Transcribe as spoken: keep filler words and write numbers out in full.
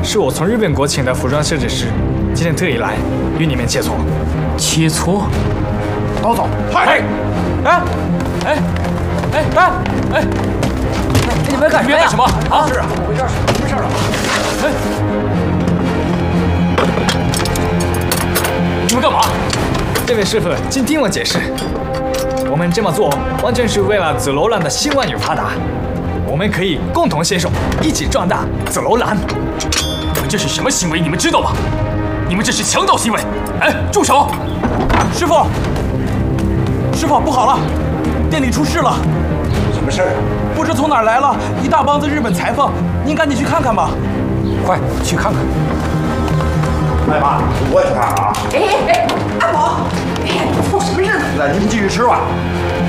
是我从日本国请的服装设计师，今天特意来与你们切磋。 切磋？ 都走！ 嗨！哎哎哎哎哎！你们干什么呀？干什么啊？ 是啊，怎么回事？什么事啊？ 哎！你们干嘛？ 这位师傅，请听我解释。我们这么做完全是为了紫罗兰的兴旺与发达。我们可以共同携手，一起壮大紫罗兰。 你们这是什么行为？你们知道吗？你们这是强盗行为！哎，住手！ 师傅，师傅，不好了，店里出事了。 什么事儿？ 不知从哪儿来了一大帮子日本裁缝，您赶紧去看看吧。 快去看看。哎妈，我也去看看啊。 哎哎哎，阿宝，哎，凑什么热闹？ 那您继续吃吧。